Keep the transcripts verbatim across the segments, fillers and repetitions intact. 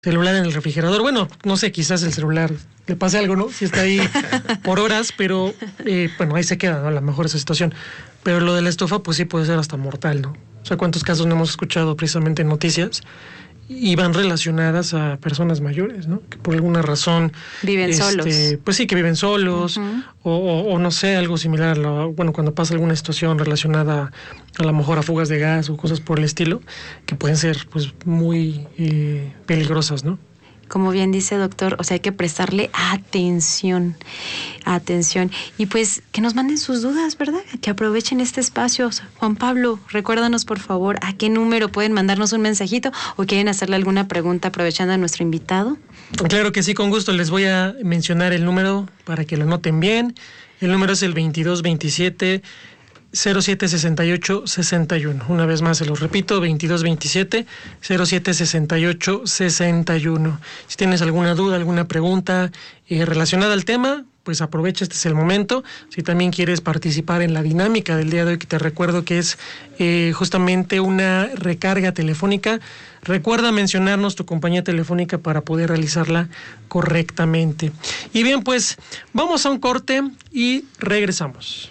celular en el refrigerador. Bueno, no sé, quizás el celular le pase algo, ¿no? Si está ahí por horas, pero eh, bueno, ahí se queda, ¿no? A lo mejor esa situación. Pero lo de la estufa, pues sí puede ser hasta mortal, ¿no? O sea, ¿cuántos casos no hemos escuchado precisamente en noticias? Y van relacionadas a personas mayores, ¿no? Que por alguna razón... Viven este, solos. Pues sí, que viven solos, uh-huh. o, o, o no sé, algo similar. Lo, bueno, cuando pasa alguna situación relacionada a lo mejor a fugas de gas o cosas por el estilo, que pueden ser pues muy eh, peligrosas, ¿no? Como bien dice, doctor, o sea, hay que prestarle atención, atención. Y pues que nos manden sus dudas, ¿verdad? Que aprovechen este espacio. Juan Pablo, recuérdanos, por favor, a qué número pueden mandarnos un mensajito o quieren hacerle alguna pregunta aprovechando a nuestro invitado. Claro que sí, con gusto. Les voy a mencionar el número para que lo noten bien. El número es el veintidós veintisiete cero siete sesenta y ocho sesenta y uno. Una vez más se los repito, veintidós veintisiete cero siete sesenta y ocho sesenta y uno. Si tienes alguna duda, alguna pregunta eh, relacionada al tema, pues aprovecha, este es el momento. Si también quieres participar en la dinámica del día de hoy, que te recuerdo que es eh, justamente una recarga telefónica, recuerda mencionarnos tu compañía telefónica para poder realizarla correctamente. Y bien, pues vamos a un corte y regresamos.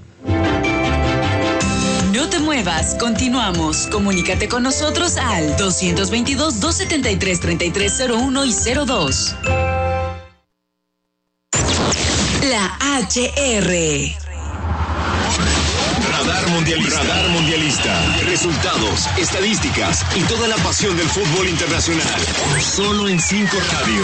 No te muevas, continuamos. Comunícate con nosotros al dos veintidós, dos setenta y tres, treinta y tres cero uno y cero dos. La H R. Radar Mundialista. Radar Mundialista. Resultados, estadísticas y toda la pasión del fútbol internacional. Solo en cinco Radio.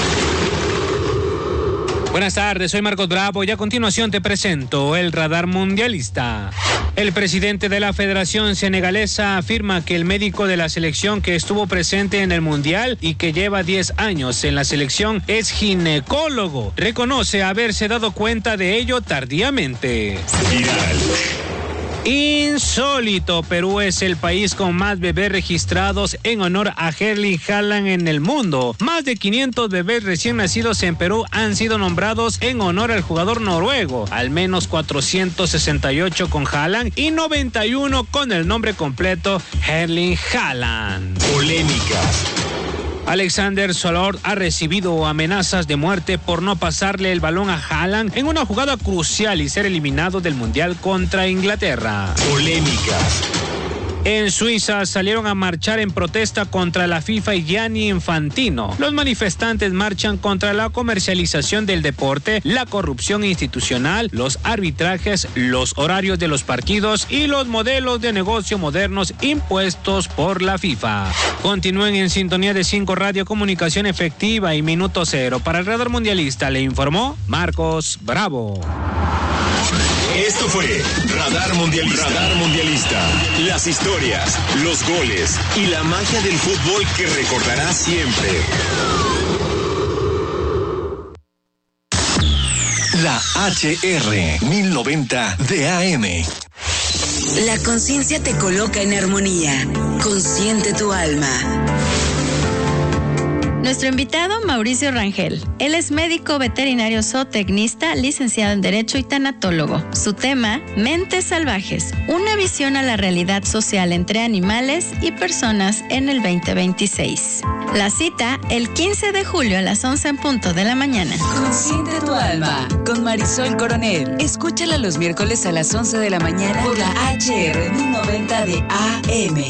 Buenas tardes, soy Marcos Bravo y a continuación te presento el Radar Mundialista. El presidente de la Federación Senegalesa afirma que el médico de la selección que estuvo presente en el Mundial y que lleva diez años en la selección es ginecólogo. Reconoce haberse dado cuenta de ello tardíamente. Viral. Insólito, Perú es el país con más bebés registrados en honor a Erling Haaland en el mundo. Más de quinientos bebés recién nacidos en Perú han sido nombrados en honor al jugador noruego, al menos cuatrocientos sesenta y ocho con Haaland y noventa y uno con el nombre completo Erling Haaland. Polémica. Alexander Sørloth ha recibido amenazas de muerte por no pasarle el balón a Haaland en una jugada crucial y ser eliminado del Mundial contra Inglaterra. Polémica. En Suiza salieron a marchar en protesta contra la FIFA y Gianni Infantino. Los manifestantes marchan contra la comercialización del deporte, la corrupción institucional, los arbitrajes, los horarios de los partidos y los modelos de negocio modernos impuestos por la FIFA. Continúen en sintonía de cinco Radio, comunicación efectiva y minuto cero. Para el Radar Mundialista le informó Marcos Bravo. Esto fue Radar Mundialista. Radar Mundialista. Las historias, los goles y la magia del fútbol que recordarás siempre. La H R mil noventa de A M. La conciencia te coloca en armonía. Consciente tu alma. Nuestro invitado, Mauricio Rangel. Él es médico veterinario zootecnista, licenciado en Derecho y tanatólogo. Su tema, Mentes Salvajes, una visión a la realidad social entre animales y personas en el veinte veintiséis. La cita, el quince de julio a las once en punto de la mañana. Consciente tu alma, con Marisol Coronel. Escúchala los miércoles a las once de la mañana por la H R mil noventa de A M.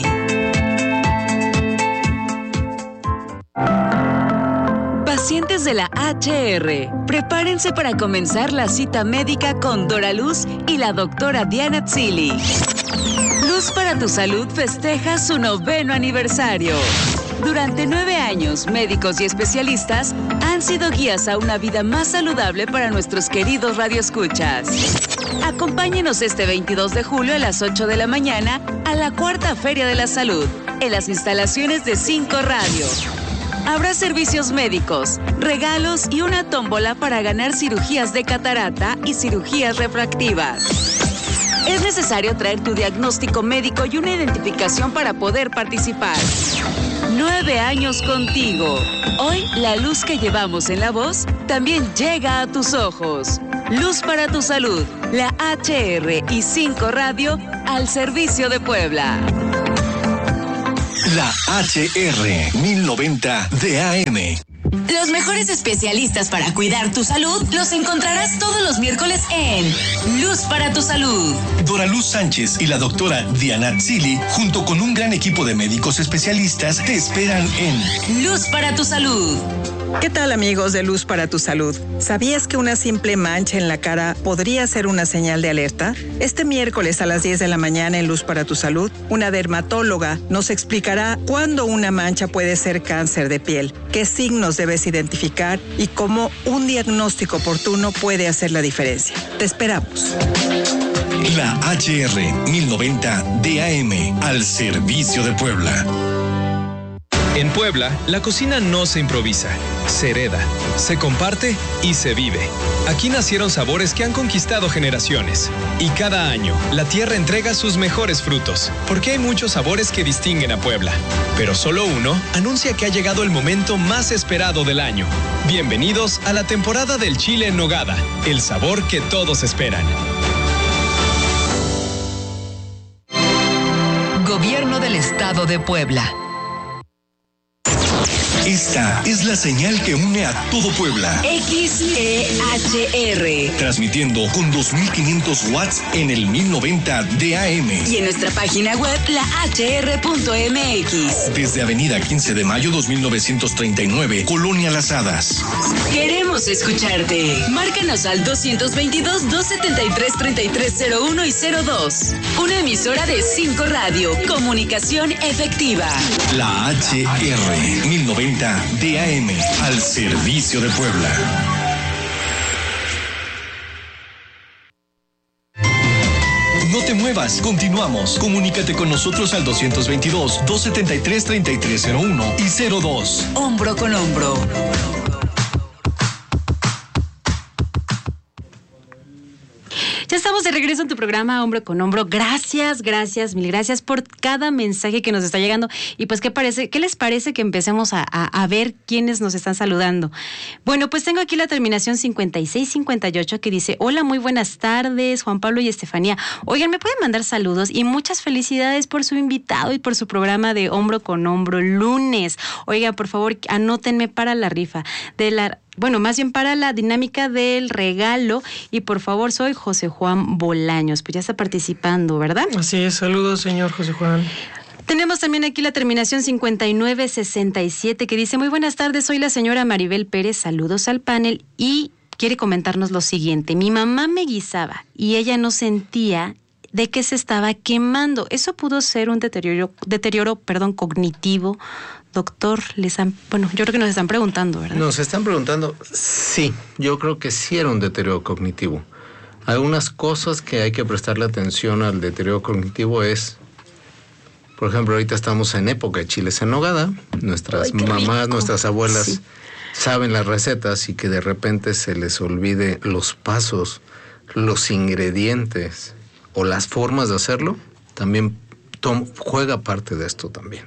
Pacientes de la H R, prepárense para comenzar la cita médica con Dora Luz y la doctora Diana Tzili. Luz para tu Salud festeja su noveno aniversario. Durante nueve años, médicos y especialistas han sido guías a una vida más saludable para nuestros queridos radioescuchas. Acompáñenos este veintidós de julio a las ocho de la mañana a la Cuarta Feria de la Salud, en las instalaciones de cinco Radio. Habrá servicios médicos, regalos y una tómbola para ganar cirugías de catarata y cirugías refractivas. Es necesario traer tu diagnóstico médico y una identificación para poder participar. Nueve años contigo. Hoy, la luz que llevamos en la voz también llega a tus ojos. Luz para tu Salud, la H R y cinco Radio al servicio de Puebla. La H R mil noventa D A M. Los mejores especialistas para cuidar tu salud los encontrarás todos los miércoles en Luz para tu Salud. Doraluz Sánchez y la doctora Diana Zili, junto con un gran equipo de médicos especialistas, te esperan en Luz para tu Salud. ¿Qué tal, amigos de Luz para tu Salud? ¿Sabías que una simple mancha en la cara podría ser una señal de alerta? Este miércoles a las diez de la mañana en Luz para tu Salud, una dermatóloga nos explicará cuándo una mancha puede ser cáncer de piel, qué signos debes identificar y cómo un diagnóstico oportuno puede hacer la diferencia. Te esperamos. La H R mil noventa D A M, al servicio de Puebla. En Puebla, la cocina no se improvisa, se hereda, se comparte y se vive. Aquí nacieron sabores que han conquistado generaciones. Y cada año, la tierra entrega sus mejores frutos, porque hay muchos sabores que distinguen a Puebla. Pero solo uno anuncia que ha llegado el momento más esperado del año. Bienvenidos a la temporada del chile en nogada, el sabor que todos esperan. Gobierno del Estado de Puebla. Esta es la señal que une a todo Puebla. X E H R. Transmitiendo con dos mil quinientos watts en el mil noventa D A M. Y en nuestra página web, la H R punto M X. Desde Avenida quince de mayo dos mil novecientos treinta y nueve, Colonia Las Hadas. Queremos escucharte. Márcanos al dos dos dos, dos siete tres, tres tres cero uno y cero dos. Una emisora de cinco Radio. Comunicación efectiva. La H R mil noventa D A M, al servicio de Puebla. No te muevas, continuamos. Comunícate con nosotros al dos dos dos, dos siete tres, tres tres cero uno y cero dos. Hombro con hombro. Ya estamos de regreso en tu programa Hombro con Hombro. Gracias, gracias, mil gracias por cada mensaje que nos está llegando. Y pues, ¿qué parece? ¿Qué les parece que empecemos a, a, a ver quiénes nos están saludando? Bueno, pues tengo aquí la terminación cincuenta y seis cincuenta y ocho que dice: hola, muy buenas tardes, Juan Pablo y Estefanía. Oigan, ¿me pueden mandar saludos? Y muchas felicidades por su invitado y por su programa de Hombro con Hombro lunes. Oigan, por favor, anótenme para la rifa de la... Bueno, más bien para la dinámica del regalo. Y por favor, soy José Juan Bolaños. Pues ya está participando, ¿verdad? Así es, saludos, señor José Juan. Tenemos también aquí la terminación cincuenta y nueve sesenta y siete que dice: muy buenas tardes, soy la señora Maribel Pérez, saludos al panel, y quiere comentarnos lo siguiente. Mi mamá me guisaba y ella no sentía de que se estaba quemando. Eso pudo ser un deterioro, deterioro, perdón, cognitivo. Doctor, les han, bueno, yo creo que nos están preguntando, ¿verdad? Nos están preguntando, sí, yo creo que sí era un deterioro cognitivo. Algunas cosas que hay que prestarle atención al deterioro cognitivo es, por ejemplo, ahorita estamos en época de chiles en nogada, nuestras Ay, mamás, rico. nuestras abuelas Sí. saben las recetas y que de repente se les olvide los pasos, los ingredientes o las formas de hacerlo, también tom- juega parte de esto también.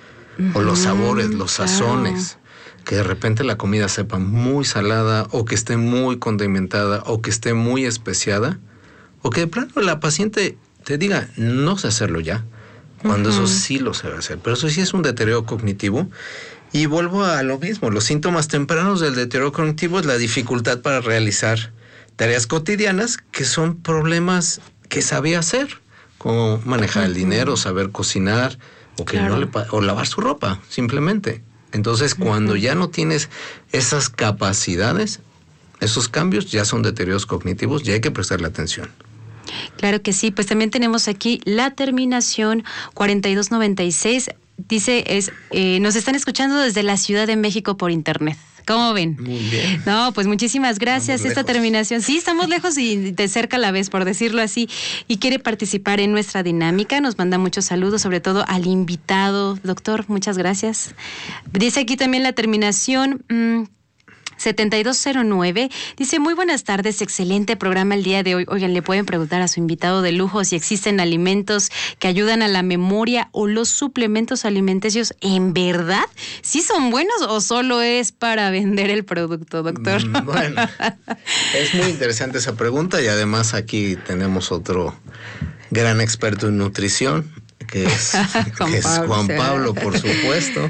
O los sabores, los claro. sazones, que de repente la comida sepa muy salada o que esté muy condimentada o que esté muy especiada o que de plano la paciente te diga, no sé hacerlo ya, cuando uh-huh. eso sí lo sabe hacer. Pero eso sí es un deterioro cognitivo. Y vuelvo a lo mismo, los síntomas tempranos del deterioro cognitivo es la dificultad para realizar tareas cotidianas que son problemas que sabía hacer, como manejar uh-huh. el dinero, saber cocinar, o que claro. no le o lavar su ropa, simplemente. Entonces, cuando uh-huh. ya no tienes esas capacidades, esos cambios ya son deterioros cognitivos y hay que prestarle atención. Claro que sí, pues también tenemos aquí la terminación cuarenta y dos noventa y seis. Dice, es eh, nos están escuchando desde la Ciudad de México por internet. ¿Cómo ven? Muy bien. No, pues muchísimas gracias. Estamos Esta lejos. terminación, sí, estamos lejos y de cerca a la vez, por decirlo así, y quiere participar en nuestra dinámica. Nos manda muchos saludos, sobre todo al invitado. Doctor, muchas gracias. Dice aquí también la terminación mmm, setenta y dos cero nueve, dice: muy buenas tardes, excelente programa el día de hoy. Oigan, le pueden preguntar a su invitado de lujo si existen alimentos que ayudan a la memoria o los suplementos alimenticios, ¿en verdad sí son buenos o solo es para vender el producto, doctor? Bueno, es muy interesante esa pregunta y además aquí tenemos otro gran experto en nutrición que es Juan que es Pablo, Juan sí. Pablo, por supuesto.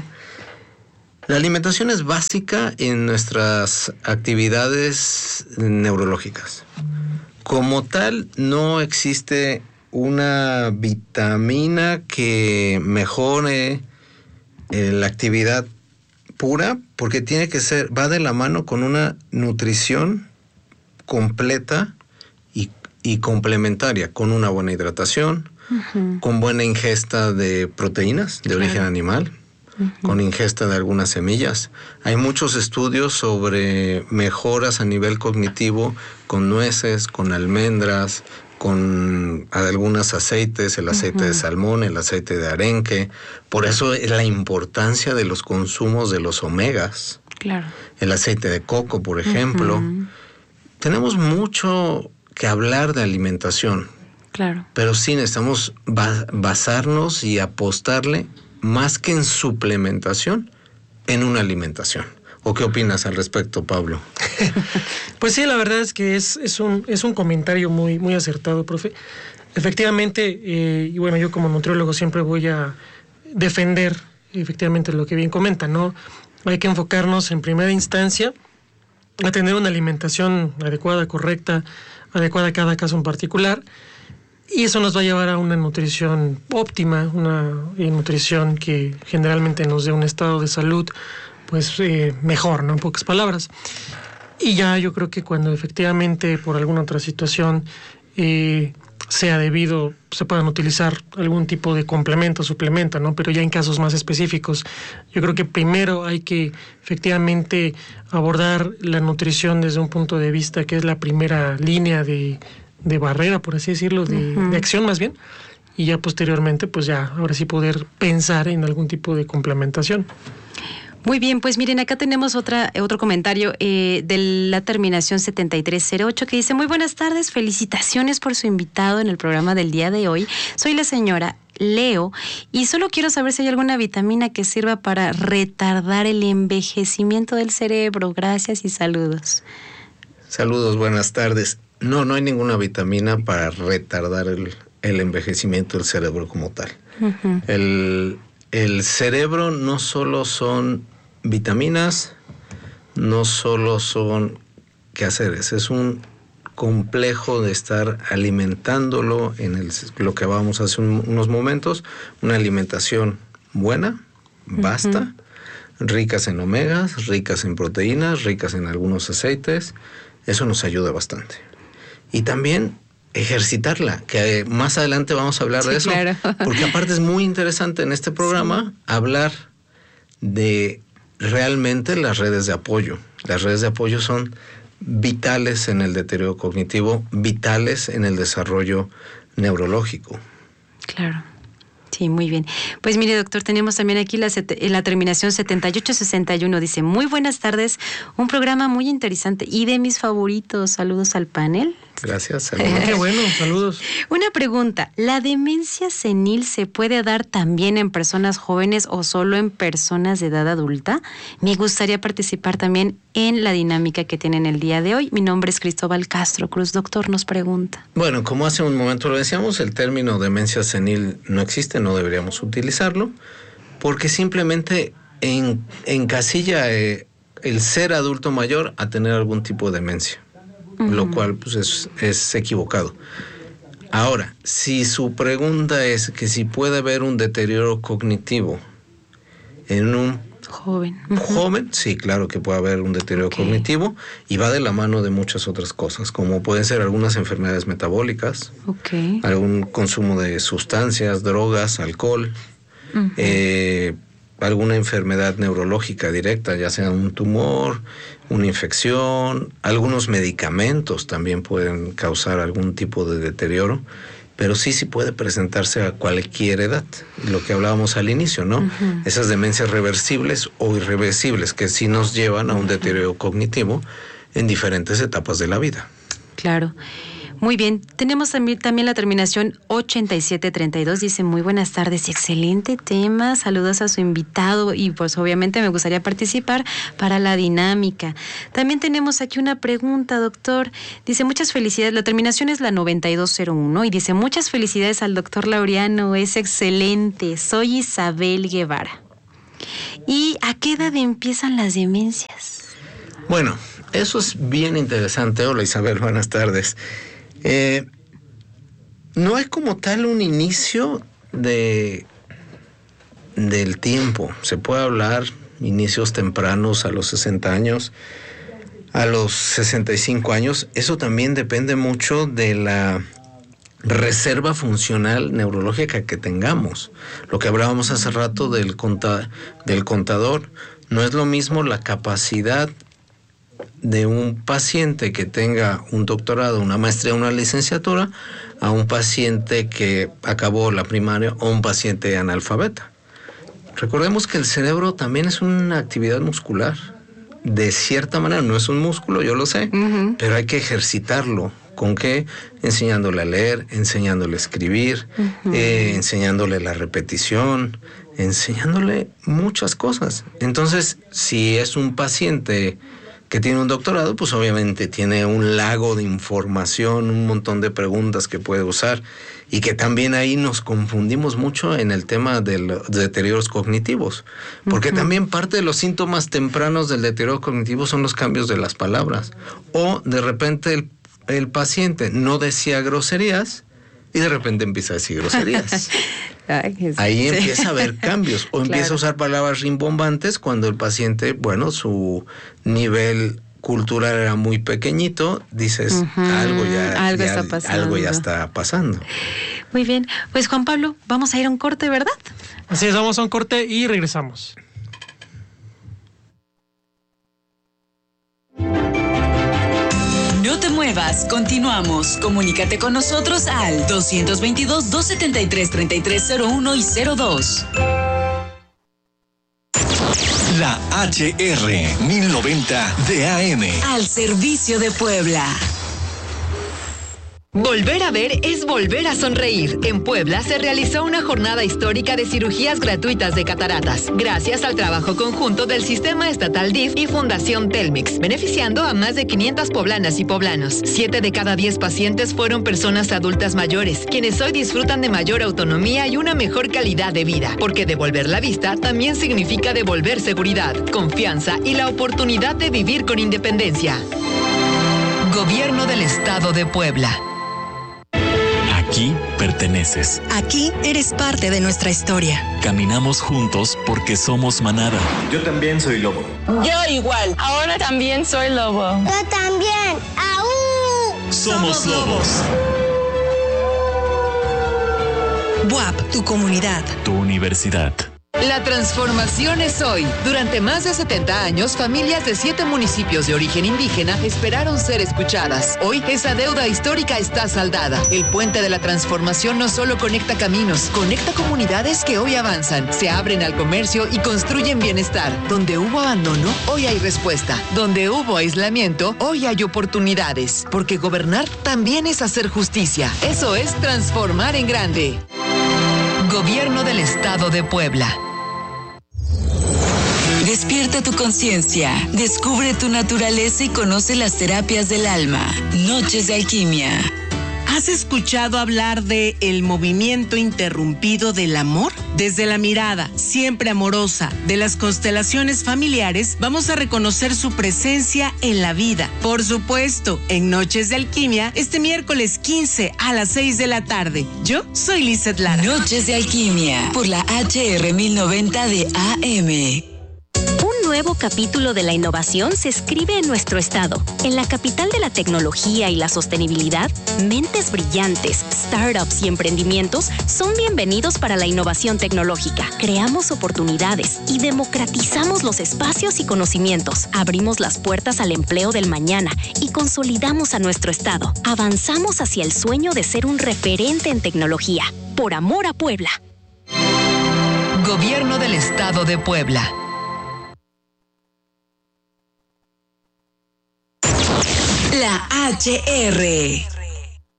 La alimentación es básica en nuestras actividades neurológicas. Como tal, no existe una vitamina que mejore eh, la actividad pura, porque tiene que ser, va de la mano con una nutrición completa y, y complementaria, con una buena hidratación, uh-huh. con buena ingesta de proteínas de claro. origen animal, uh-huh. con ingesta de algunas semillas. Hay muchos estudios sobre mejoras a nivel cognitivo con nueces, con almendras, con algunos aceites, el aceite uh-huh. de salmón, el aceite de arenque. Por eso es la importancia de los consumos de los omegas. Claro. El aceite de coco, por ejemplo. Uh-huh. Tenemos mucho que hablar de alimentación. Claro. Pero sí necesitamos ba- basarnos y apostarle más que en suplementación, en una alimentación. ¿O qué opinas al respecto, Pablo? Pues sí, la verdad es que es, es, un, es un comentario muy, muy acertado, profe. Efectivamente, eh, y bueno, yo como nutriólogo siempre voy a defender efectivamente lo que bien comenta, ¿no? Hay que enfocarnos en primera instancia a tener una alimentación adecuada, correcta, adecuada a cada caso en particular, y eso nos va a llevar a una nutrición óptima, una eh, nutrición que generalmente nos dé un estado de salud pues eh, mejor, ¿no? En pocas palabras. Y ya yo creo que cuando efectivamente por alguna otra situación eh, sea debido, se puedan utilizar algún tipo de complemento, suplemento, ¿no? Pero ya en casos más específicos, yo creo que primero hay que efectivamente abordar la nutrición desde un punto de vista que es la primera línea de, de barrera, por así decirlo, de, uh-huh. de acción más bien, y ya posteriormente, pues ya, ahora sí poder pensar en algún tipo de complementación. Muy bien, pues miren, acá tenemos otra otro comentario eh, de la terminación setenta y tres cero ocho que dice: muy buenas tardes, felicitaciones por su invitado en el programa del día de hoy. Soy la señora Leo y solo quiero saber si hay alguna vitamina que sirva para retardar el envejecimiento del cerebro. Gracias y saludos. Saludos, buenas tardes. No, no hay ninguna vitamina para retardar el, el envejecimiento del cerebro como tal. Uh-huh. El... El cerebro no solo son vitaminas, no solo son quehaceres, es un complejo de estar alimentándolo en el, lo que hablábamos hace un, unos momentos, una alimentación buena, basta, uh-huh. ricas en omegas, ricas en proteínas, ricas en algunos aceites, eso nos ayuda bastante. Y también ejercitarla, que más adelante vamos a hablar sí, de eso, claro. porque aparte es muy interesante en este programa sí. hablar de realmente las redes de apoyo. Las redes de apoyo son vitales en el deterioro cognitivo, vitales en el desarrollo neurológico. Claro. Sí, muy bien. Pues mire, doctor, tenemos también aquí la, la terminación setenta y ocho sesenta y uno. Dice: muy buenas tardes, un programa muy interesante y de mis favoritos. Saludos al panel. Gracias, saludos. Qué bueno, saludos. Una pregunta: ¿la demencia senil se puede dar también en personas jóvenes o solo en personas de edad adulta? Me gustaría participar también en la dinámica que tienen el día de hoy. Mi nombre es Cristóbal Castro Cruz. Doctor, nos pregunta. Bueno, como hace un momento lo decíamos, el término demencia senil no existe, no deberíamos utilizarlo, porque simplemente en, encasilla eh, el ser adulto mayor a tener algún tipo de demencia. Uh-huh. Lo cual pues es, es equivocado. Ahora, si su pregunta es que si puede haber un deterioro cognitivo en un joven, uh-huh. joven, sí, claro que puede haber un deterioro okay. cognitivo y va de la mano de muchas otras cosas, como pueden ser algunas enfermedades metabólicas, okay. algún consumo de sustancias, drogas, alcohol, uh-huh. eh, alguna enfermedad neurológica directa, ya sea un tumor, una infección, algunos medicamentos también pueden causar algún tipo de deterioro, pero sí, sí puede presentarse a cualquier edad, lo que hablábamos al inicio, ¿no? Uh-huh. Esas demencias reversibles o irreversibles que sí nos llevan a un deterioro cognitivo en diferentes etapas de la vida. Claro. Muy bien, tenemos también, también la terminación ochenta y siete treinta y dos, dice muy buenas tardes, excelente tema, saludos a su invitado y pues obviamente me gustaría participar para la dinámica. También tenemos aquí una pregunta, doctor, dice muchas felicidades, la terminación es la noventa y dos cero uno y dice muchas felicidades al doctor Laureano, es excelente, soy Isabel Guevara. ¿Y a qué edad empiezan las demencias? Bueno, eso es bien interesante. Hola Isabel, buenas tardes. Eh, no hay como tal un inicio de del tiempo. Se puede hablar inicios tempranos a los sesenta años, a los sesenta y cinco años. Eso también depende mucho de la reserva funcional neurológica que tengamos. Lo que hablábamos hace rato del, conta, del contador, no es lo mismo la capacidad de un paciente que tenga un doctorado, una maestría, una licenciatura, a un paciente que acabó la primaria o un paciente analfabeta. Recordemos que el cerebro también es una actividad muscular. De cierta manera, no es un músculo, yo lo sé, uh-huh. pero hay que ejercitarlo. ¿Con qué? Enseñándole a leer, enseñándole a escribir, uh-huh. eh, enseñándole la repetición, enseñándole muchas cosas. Entonces, si es un paciente que tiene un doctorado, pues obviamente tiene un lago de información, un montón de preguntas que puede usar y que también ahí nos confundimos mucho en el tema de los deterioros cognitivos, porque uh-huh. también parte de los síntomas tempranos del deterioro cognitivo son los cambios de las palabras, o de repente el, el paciente no decía groserías y de repente empieza a decir groserías. Ay, ahí sí. empieza a haber cambios, o claro. empieza a usar palabras rimbombantes cuando el paciente, bueno, su nivel cultural era muy pequeñito, dices, uh-huh. algo ya, algo, ya, está pasando. algo ya está pasando. Muy bien, pues Juan Pablo, vamos a ir a un corte, ¿verdad? Así es, vamos a un corte y regresamos. No te muevas, continuamos. Comunícate con nosotros al dos veintidós, dos setenta y tres, treinta y tres cero uno y cero dos. La H R mil noventa de A M. Al servicio de Puebla. Volver a ver es volver a sonreír. En Puebla se realizó una jornada histórica de cirugías gratuitas de cataratas, gracias al trabajo conjunto del Sistema Estatal D I F y Fundación Telmex, beneficiando a más de quinientas poblanas y poblanos. Siete de cada diez pacientes fueron personas adultas mayores, quienes hoy disfrutan de mayor autonomía y una mejor calidad de vida, porque devolver la vista también significa devolver seguridad, confianza y la oportunidad de vivir con independencia. Gobierno del Estado de Puebla. Aquí perteneces. Aquí eres parte de nuestra historia. Caminamos juntos porque somos manada. Yo también soy lobo. Yo igual. Ahora también soy lobo. Yo también. ¡Aú! Somos lobos. B U A P, tu comunidad. Tu universidad. La transformación es hoy. Durante más de setenta años, familias de siete municipios de origen indígena esperaron ser escuchadas. Hoy, esa deuda histórica está saldada. El puente de la transformación no solo conecta caminos, conecta comunidades que hoy avanzan, se abren al comercio y construyen bienestar. Donde hubo abandono, hoy hay respuesta. Donde hubo aislamiento, hoy hay oportunidades. Porque gobernar también es hacer justicia. Eso es transformar en grande. Gobierno del Estado de Puebla. Despierta tu conciencia, descubre tu naturaleza y conoce las terapias del alma. Noches de Alquimia. ¿Has escuchado hablar de el movimiento interrumpido del amor? Desde la mirada, siempre amorosa, de las constelaciones familiares, vamos a reconocer su presencia en la vida. Por supuesto, en Noches de Alquimia, este miércoles quince a las seis de la tarde. Yo soy Lizeth Lara. Noches de Alquimia, por la H R mil noventa de A M. Un nuevo capítulo de la innovación se escribe en nuestro estado. En la capital de la tecnología y la sostenibilidad, mentes brillantes, startups y emprendimientos son bienvenidos para la innovación tecnológica. Creamos oportunidades y democratizamos los espacios y conocimientos. Abrimos las puertas al empleo del mañana y consolidamos a nuestro estado. Avanzamos hacia el sueño de ser un referente en tecnología. Por amor a Puebla. Gobierno del Estado de Puebla. La H R.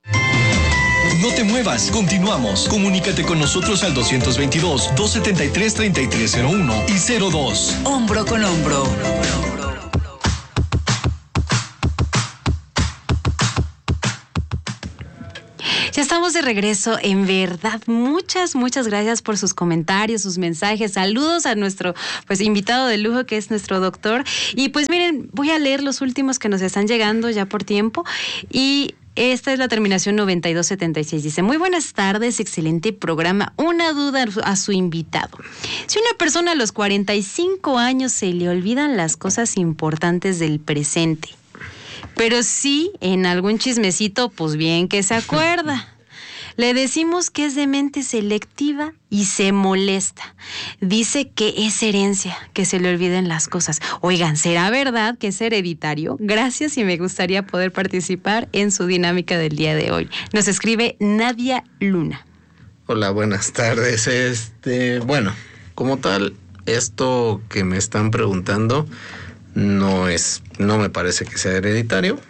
No te muevas, continuamos. Comunícate con nosotros al doscientos veintidós, doscientos setenta y tres, treinta y tres cero uno y cero dos. Hombro con hombro. Ya estamos de regreso, en verdad, muchas, muchas gracias por sus comentarios, sus mensajes, saludos a nuestro pues invitado de lujo que es nuestro doctor. Y pues miren, voy a leer los últimos que nos están llegando ya por tiempo y esta es la terminación noventa y dos setenta y seis. Dice, muy buenas tardes, excelente programa. Una duda a su invitado. Si una persona a los cuarenta y cinco años se le olvidan las cosas importantes del presente, pero sí en algún chismecito, pues bien que se acuerda, le decimos que es de mente selectiva y se molesta. Dice que es herencia, que se le olviden las cosas. Oigan, ¿será verdad que es hereditario? Gracias y me gustaría poder participar en su dinámica del día de hoy. Nos escribe Nadia Luna. Hola, buenas tardes. Este, bueno, como tal, esto que me están preguntando no es, no me parece que sea hereditario.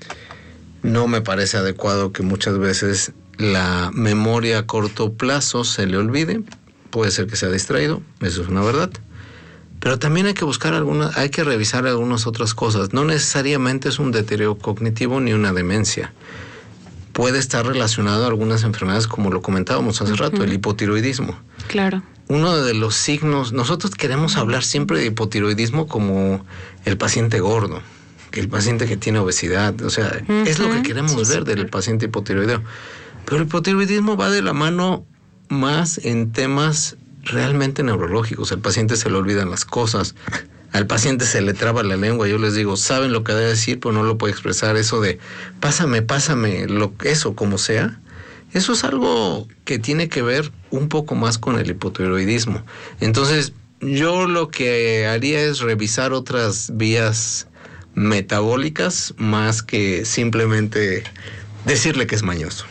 No me parece adecuado que muchas veces la memoria a corto plazo se le olvide. Puede ser que sea distraído, eso es una verdad. Pero también hay que buscar algunas, hay que revisar algunas otras cosas. No necesariamente es un deterioro cognitivo ni una demencia. Puede estar relacionado a algunas enfermedades, como lo comentábamos hace uh-huh. rato, el hipotiroidismo. Claro. Uno de los signos, nosotros queremos hablar siempre de hipotiroidismo como el paciente gordo, el paciente que tiene obesidad, o sea, uh-huh. es lo que queremos sí, ver sí, del paciente hipotiroideo. Pero el hipotiroidismo va de la mano más en temas realmente neurológicos. Al paciente se le olvidan las cosas, al paciente se le traba la lengua. Yo les digo, saben lo que debe decir, pero no lo puede expresar. Eso de pásame, pásame, lo, eso como sea. Eso es algo que tiene que ver un poco más con el hipotiroidismo. Entonces, yo lo que haría es revisar otras vías metabólicas más que simplemente decirle que es mañoso.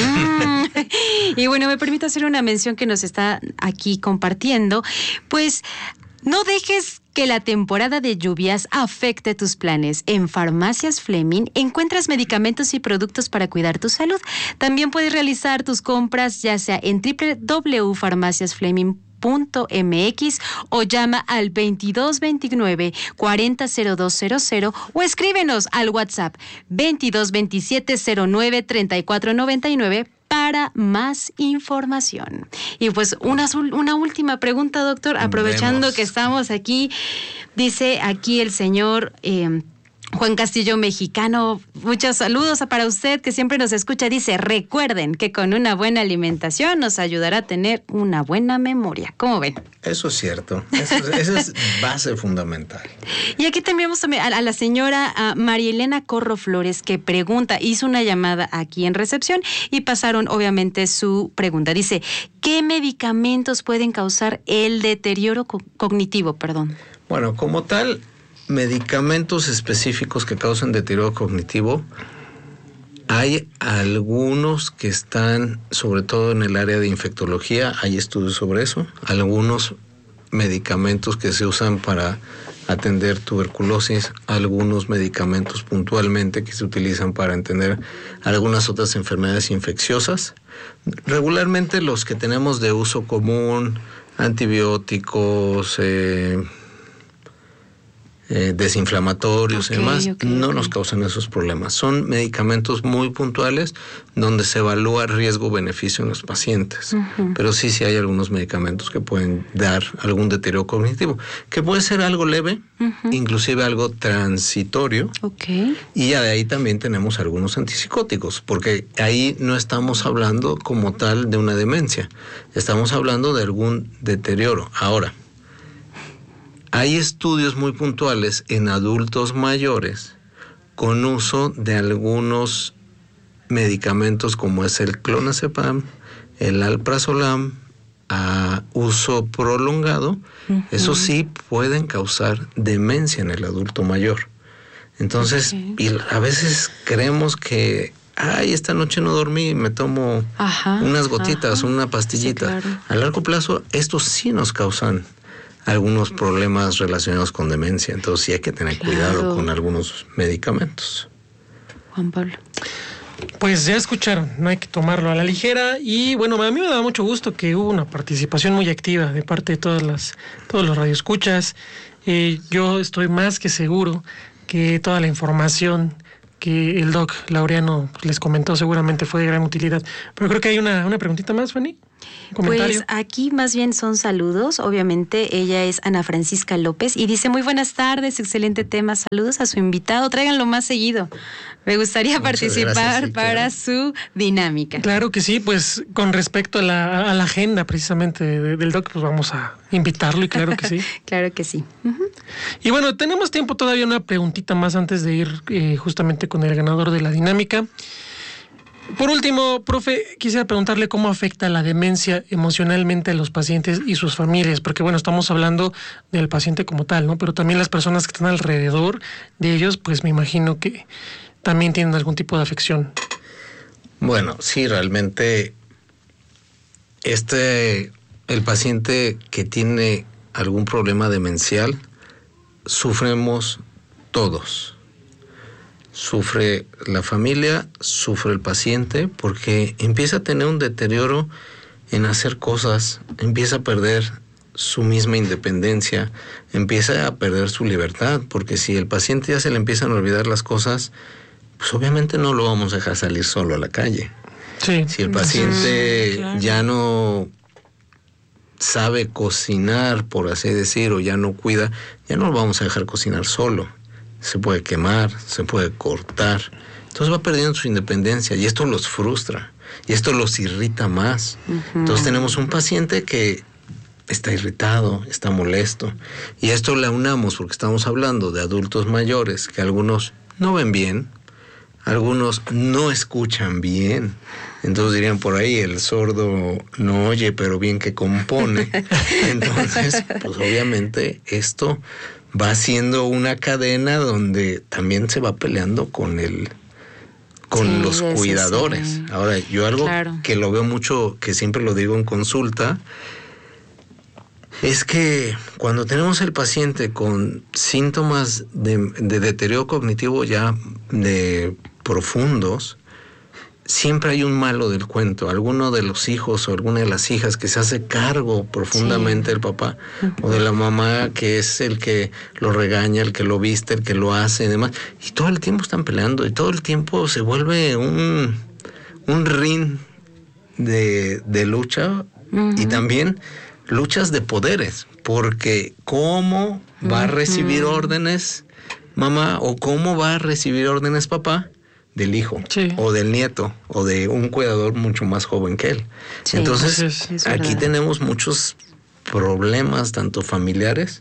Mm. Y bueno, me permito hacer una mención que nos está aquí compartiendo. Pues no dejes que la temporada de lluvias afecte tus planes. En Farmacias Fleming encuentras medicamentos y productos para cuidar tu salud. También puedes realizar tus compras ya sea en doble u doble u doble u punto farmacias fleming punto m x o llama al veintidós veintinueve cuarenta cero dos cero cero o escríbenos al WhatsApp veintidós veintisiete cero nueve treinta y cuatro noventa y nueve para más información. Y pues una, una última pregunta, doctor, aprovechando Vemos. que estamos aquí. Dice aquí el señor eh, Juan Castillo Mexicano, muchos saludos para usted que siempre nos escucha. Dice, recuerden que con una buena alimentación nos ayudará a tener una buena memoria. ¿Cómo ven? Eso es cierto, eso, esa es base fundamental. Y aquí tenemos también a, a la señora a María Elena Corro Flores, que pregunta, hizo una llamada aquí en recepción y pasaron obviamente su pregunta. Dice, ¿qué medicamentos pueden causar el deterioro co- cognitivo? Perdón. Bueno, como tal, medicamentos específicos que causan deterioro cognitivo, hay algunos que están, sobre todo en el área de infectología, hay estudios sobre eso, algunos medicamentos que se usan para atender tuberculosis, algunos medicamentos puntualmente que se utilizan para atender algunas otras enfermedades infecciosas. Regularmente los que tenemos de uso común, antibióticos, eh, Eh, desinflamatorios okay, y demás, okay, no okay. nos causan esos problemas. Son medicamentos muy puntuales donde se evalúa riesgo-beneficio en los pacientes. Uh-huh. Pero sí, sí hay algunos medicamentos que pueden dar algún deterioro cognitivo, que puede ser algo leve, uh-huh. inclusive algo transitorio. Okay. Y ya de ahí también tenemos algunos antipsicóticos, porque ahí no estamos hablando como tal de una demencia, estamos hablando de algún deterioro. Ahora, hay estudios muy puntuales en adultos mayores con uso de algunos medicamentos como es el clonazepam, el alprazolam, a uso prolongado. Uh-huh. Eso sí pueden causar demencia en el adulto mayor. Entonces, okay. y a veces creemos que, ay, esta noche no dormí, me tomo ajá, unas gotitas, ajá. una pastillita. Sí, claro. A largo plazo, estos sí nos causan algunos problemas relacionados con demencia, entonces sí hay que tener claro. cuidado con algunos medicamentos. Juan Pablo. Pues ya escucharon, no hay que tomarlo a la ligera y bueno, a mí me da mucho gusto que hubo una participación muy activa de parte de todas las, todos los radioescuchas. Eh, yo estoy más que seguro que toda la información que el doc Laureano les comentó seguramente fue de gran utilidad. Pero creo que hay una, una preguntita más, Fanny. Pues aquí más bien son saludos. Obviamente ella es Ana Francisca López y dice: muy buenas tardes, excelente tema, saludos a su invitado, tráiganlo más seguido. Me gustaría Muchas participar gracias, sí, para claro. su dinámica. Claro que sí, pues con respecto a la, a la agenda precisamente de, del doc, pues vamos a invitarlo y claro que sí. Claro que sí. Uh-huh. Y bueno, tenemos tiempo todavía, una preguntita más antes de ir eh, justamente con el ganador de la dinámica. Por último, profe, quisiera preguntarle cómo afecta la demencia emocionalmente a los pacientes y sus familias, porque bueno, estamos hablando del paciente como tal, ¿no? Pero también las personas que están alrededor de ellos, pues me imagino que también tienen algún tipo de afección. Bueno, sí, realmente este, el paciente que tiene algún problema demencial, sufremos todos. Sufre la familia, sufre el paciente, porque empieza a tener un deterioro en hacer cosas, empieza a perder su misma independencia, empieza a perder su libertad, porque si el paciente ya se le empiezan a olvidar las cosas, pues obviamente no lo vamos a dejar salir solo a la calle. Sí. Si el paciente sí, claro. ya no sabe cocinar, por así decir, o ya no cuida, ya no lo vamos a dejar cocinar solo. Se puede quemar, se puede cortar. Entonces va perdiendo su independencia y esto los frustra y esto los irrita más. Uh-huh. Entonces tenemos un paciente que está irritado, está molesto y esto le aunamos porque estamos hablando de adultos mayores que algunos no ven bien, algunos no escuchan bien. Entonces dirían por ahí, el sordo no oye pero bien que compone. Entonces, pues obviamente esto va siendo una cadena donde también se va peleando con el con sí, los cuidadores. Sí. Ahora, yo algo claro. que lo veo mucho, que siempre lo digo en consulta, es que cuando tenemos el paciente con síntomas de, de deterioro cognitivo ya de profundos, siempre hay un malo del cuento, alguno de los hijos o alguna de las hijas que se hace cargo profundamente sí. del papá uh-huh. o de la mamá, que es el que lo regaña, el que lo viste, el que lo hace y demás. Y todo el tiempo están peleando y todo el tiempo se vuelve un, un ring de, de lucha uh-huh. y también luchas de poderes, porque ¿cómo va uh-huh. a recibir órdenes mamá o cómo va a recibir órdenes papá del hijo sí. o del nieto o de un cuidador mucho más joven que él? Sí, entonces es, es aquí tenemos muchos problemas tanto familiares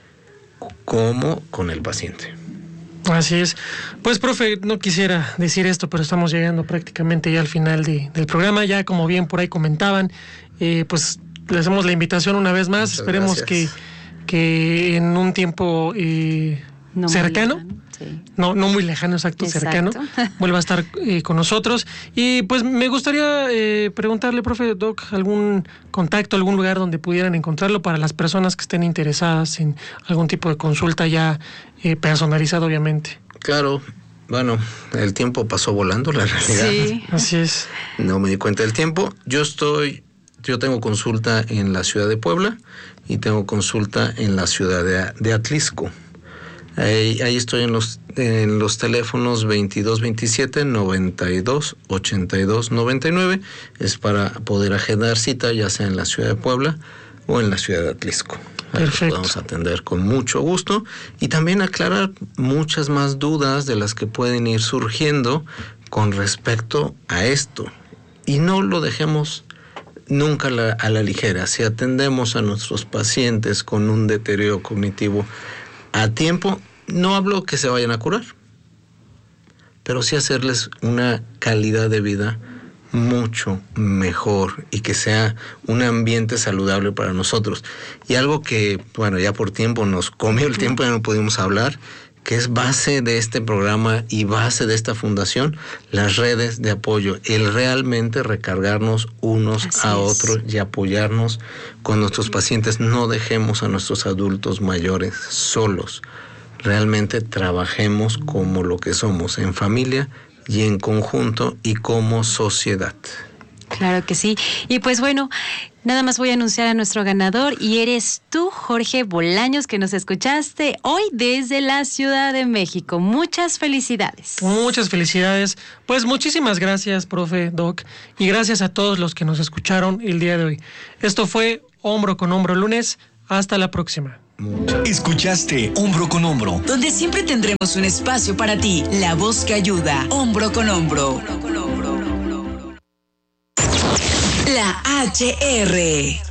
como con el paciente. Así es. Pues profe, no quisiera decir esto, pero estamos llegando prácticamente ya al final de, del programa. Ya como bien por ahí comentaban, eh, pues le hacemos la invitación una vez más. Muchas Esperemos que, que en un tiempo eh, no cercano Sí. No, no muy lejano, exacto, exacto. cercano, vuelva a estar eh, con nosotros. Y pues me gustaría eh, preguntarle, profe Doc, algún contacto, algún lugar donde pudieran encontrarlo para las personas que estén interesadas en algún tipo de consulta ya eh, personalizada, obviamente. Claro, bueno, el tiempo pasó volando, la realidad. Sí, así es. No me di cuenta del tiempo. Yo estoy, yo tengo consulta en la ciudad de Puebla y tengo consulta en la ciudad de, de Atlisco. Ahí, ahí estoy en los en los teléfonos veintidós veintisiete noventa y dos ochenta y dos noventa y nueve. Es para poder agendar cita, ya sea en la ciudad de Puebla o en la ciudad de Atlisco. Ahí los podemos atender con mucho gusto y también aclarar muchas más dudas de las que pueden ir surgiendo con respecto a esto. Y no lo dejemos nunca a la, a la ligera. Si atendemos a nuestros pacientes con un deterioro cognitivo a tiempo, no hablo que se vayan a curar, pero sí hacerles una calidad de vida mucho mejor y que sea un ambiente saludable para nosotros. Y algo que, bueno, ya por tiempo nos comió el tiempo, ya no pudimos hablar, que es base de este programa y base de esta fundación, las redes de apoyo, el realmente recargarnos unos Así a es. otros y apoyarnos con nuestros pacientes. No dejemos a nuestros adultos mayores solos. Realmente trabajemos como lo que somos, en familia y en conjunto y como sociedad. Claro que sí. Y pues bueno, nada más voy a anunciar a nuestro ganador y eres tú, Jorge Bolaños, que nos escuchaste hoy desde la Ciudad de México. Muchas felicidades. Muchas felicidades. Pues muchísimas gracias, profe Doc, y gracias a todos los que nos escucharon el día de hoy. Esto fue Hombro con Hombro lunes. Hasta la próxima. Escuchaste Hombro con Hombro, donde siempre tendremos un espacio para ti, la voz que ayuda, hombro con hombro. La H R.